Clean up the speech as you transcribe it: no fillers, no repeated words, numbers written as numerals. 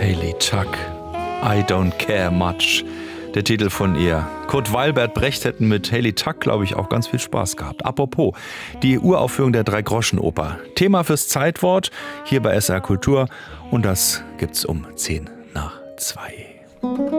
Hayley Tuck, I Don't Care Much. Der Titel von ihr. Kurt Weill, Bert Brecht hätten mit Hayley Tuck, glaube ich, auch ganz viel Spaß gehabt. Apropos, die Uraufführung der Drei-Groschen-Oper. Thema fürs Zeitwort hier bei SR Kultur. Und das gibt's um 1:50.